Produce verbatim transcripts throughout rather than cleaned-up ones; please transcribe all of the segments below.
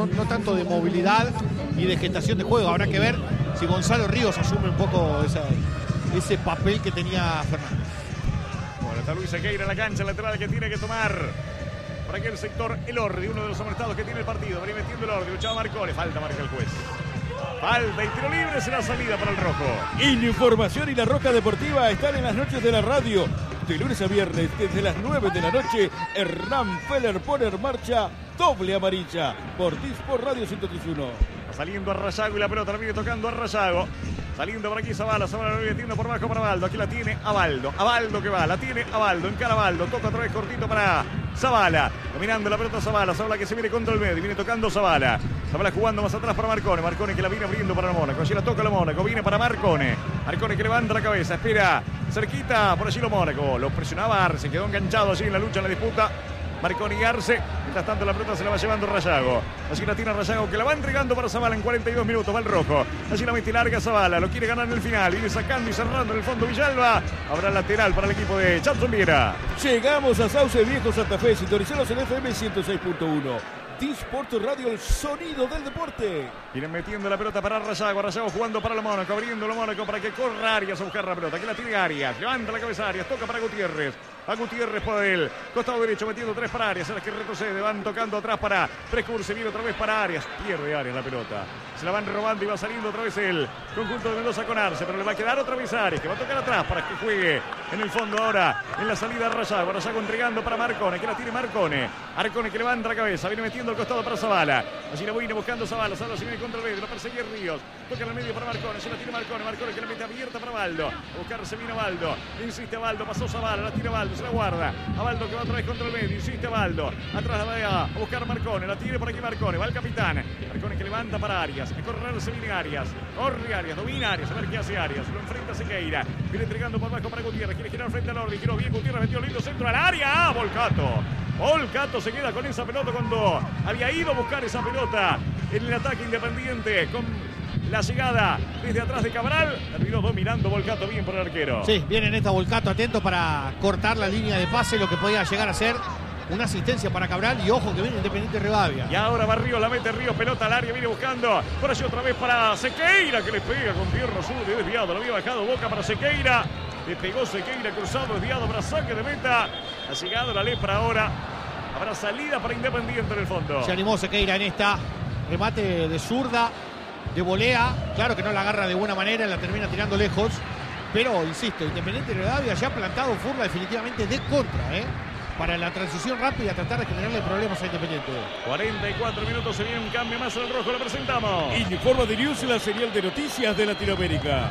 no, no tanto de movilidad y de gestación de juego. Habrá que ver si Gonzalo Ríos asume un poco esa, ese papel que tenía Fernández. Bueno, está Luis Sequeira en la cancha lateral que tiene que tomar por aquel sector Elordi, uno de los amonestados que tiene el partido. Viene metiendo Elordi, luchaba Marcone, falta marca el juez. Falta y tiro libre, será salida para el rojo. Información y La Roca Deportiva están en las noches de la radio. De lunes a viernes, desde las nueve de la noche, Hernán Feller pone en marcha doble amarilla por Disport Radio ciento tres punto uno. Saliendo a Rayago y la pelota la viene tocando a Rayago. Saliendo por aquí Zavala, Zavala lo viene metiendo por abajo para Baldo. Aquí la tiene Abaldo, Abaldo que va, la tiene Abaldo, encara Abaldo, toca otra vez cortito para Zavala. Dominando la pelota Zavala, Zavala que se viene contra el medio, viene tocando Zavala. Zavala jugando más atrás para Marcone, Marcone que la viene abriendo para el Mónaco. Allí la toca el Mónaco, viene para Marcone. Marcone que levanta la cabeza, espera cerquita por allí lo Mónaco. Lo presionaba Arce, quedó enganchado allí en la lucha, en la disputa. Marcone y Arce, mientras tanto la pelota se la va llevando Rayago. Allí la tiene Rayago que la va entregando para Zavala en cuarenta y dos minutos, va el rojo. Allí la mete larga Zavala, lo quiere ganar en el final, viene sacando y cerrando en el fondo Villalba. Habrá lateral para el equipo de Jackson Viera. Llegamos a Sauce Viejo Santa Fe, sintonizados en F M ciento seis punto uno. Disport Radio, el sonido del deporte. Vienen metiendo la pelota para Rayago, Rayago jugando para el Mónaco, abriendo el Mónaco para que corra Arias a buscar la pelota. Aquí la tiene Arias, levanta la cabeza Arias, toca para Gutiérrez. A Gutiérrez por el costado derecho, metiendo tres para Arias, a las que retrocede, van tocando atrás para Frescurse, viene otra vez para Arias, pierde Arias la pelota. Se la van robando y va saliendo otra vez el conjunto de Mendoza con Arce, pero le va a quedar otra vez a Arias, que va a tocar atrás para que juegue en el fondo ahora, en la salida Rayago. Rayago entregando para Marcone, que la tiene Marcone. Marcone que levanta la cabeza, viene metiendo al costado para Zavala. Allí la viene buscando Zavala, Zavala se viene contra el medio, lo persigue Ríos. Toca en el medio para Marcone, se la tiene Marcone, Marcone que la mete abierta para Baldo. A buscarse viene Baldo, insiste Baldo, pasó Zavala, la tira Baldo, se la guarda. A Baldo que va otra vez contra el medio, insiste Baldo. Atrás va a buscar Marcone, la tiene por aquí Marcone, va el capitán. Marcone que levanta para Arias, a correr se viene Arias. Corre Arias, domina Arias, a ver qué hace Arias. Lo enfrenta Sequeira, viene entregando por abajo para Gutiérrez, quiere girar frente al Ordi, giró bien Gutiérrez, metió lindo centro al área. ¡Ah, Volcato! Volcato se queda con esa pelota cuando había ido a buscar esa pelota en el ataque Independiente con la llegada desde atrás de Cabral. Terminó dominando Volcato bien por el arquero. Sí, viene en esta Volcato atento para cortar la línea de pase, lo que podía llegar a ser una asistencia para Cabral. Y ojo que viene Independiente Rivadavia. Y ahora va Ríos, la mete Ríos, pelota al área, viene buscando por allí otra vez para Sequeira, que le pega con pierna zurda, desviado, lo había bajado Boca para Sequeira. Le pegó Sequeira, cruzado, desviado para saque de meta. Ha llegado la lepra ahora. Habrá salida para Independiente en el fondo. Se animó Sequeira en esta remate de zurda, de volea. Claro que no la agarra de buena manera, la termina tirando lejos. Pero, insisto, Independiente Rivadavia ya ha plantado Furla definitivamente de contra, ¿eh? Para la transición rápida, tratar de generarle problemas a Independiente. cuarenta y cuatro minutos, se viene un cambio más en el rojo, lo presentamos. Informa de News, la señal de noticias de Latinoamérica.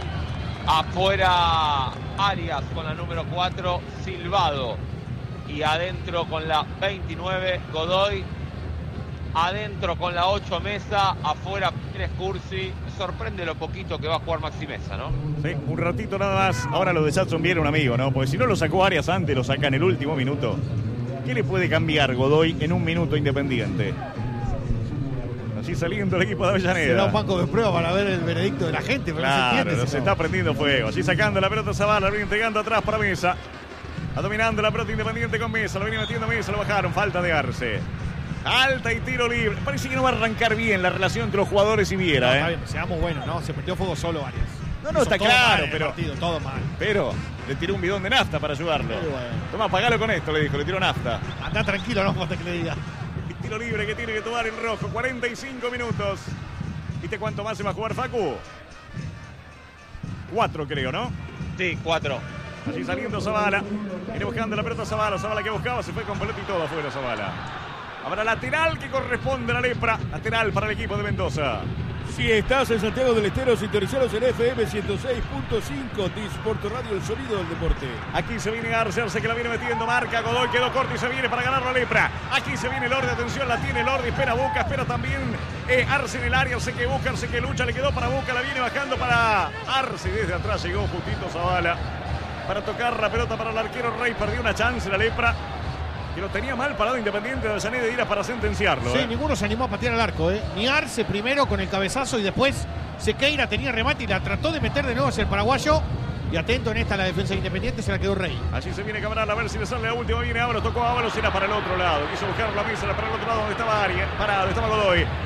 Afuera Arias con la número cuatro, Silvado. Y adentro con la veintinueve, Godoy. Adentro con la ocho, Mesa. Afuera Pérez Cursi. Sorprende lo poquito que va a jugar Maxi Mesa, ¿no? Sí, un ratito nada más. Ahora lo de Jackson viene un amigo, ¿no? Porque si no lo sacó Arias antes, lo saca en el último minuto. ¿Qué le puede cambiar Godoy en un minuto Independiente? Así saliendo el equipo de Avellaneda. Será un banco de prueba para ver el veredicto de la gente. Pero claro, no se entiende. Se está prendiendo fuego. Así sacando la pelota Zavala, viene entregando atrás para Mesa. Va dominando la pelota Independiente con Mesa. Lo viene metiendo Mesa, lo bajaron. Falta de Arce. Alta y tiro libre. Parece que no va a arrancar bien la relación entre los jugadores y Viera. No, ¿eh? está bien, seamos buenos, ¿no? Se metió fuego solo Arias. No, no, Hizo está todo claro, mal pero. partido, todo mal. Pero le tiró un bidón de nafta para ayudarlo. Bueno. Tomá, pagalo con esto, le dijo, le tiró nafta. Andá tranquilo, no como te que le diga. El tiro libre que tiene que tomar el rojo. cuarenta y cinco minutos. ¿Viste cuánto más se va a jugar Facu? Cuatro, creo, ¿no? Sí, cuatro. Allí saliendo Zavala. Viene buscando la pelota Zavala. Zavala que buscaba, se fue con pelota y todo afuera Zavala. Habrá lateral que corresponde a la lepra. Lateral para el equipo de Mendoza. Si estás en Santiago del Estero, sintonizados en F M ciento seis punto cinco, Disport Radio, el sonido del deporte. Aquí se viene Arce, Arce que la viene metiendo, marca, Godoy quedó corto y se viene para ganar la lepra. Aquí se viene Lordi, atención, la tiene Lordi, espera Boca, espera también eh, Arce en el área, Arce que busca, Arce que lucha, le quedó para Boca, la viene bajando para Arce, desde atrás llegó justito Zavala para tocar la pelota para el arquero Rey, perdió una chance la lepra. Que lo tenía mal parado Independiente de Avellaneda de Iras para sentenciarlo. Sí, ¿eh? ninguno se animó a patear al arco, ¿eh? Ni Arce primero con el cabezazo y después Sequeira tenía remate y la trató de meter de nuevo hacia el paraguayo. Y atento en esta la defensa de Independiente, se la quedó Rey. Allí se viene Cabral a ver si le sale la última. Viene Ábalos, tocó Ábalos, era para el otro lado. Quiso buscar la mesa, era para el otro lado donde estaba Arias, parado, estaba Godoy.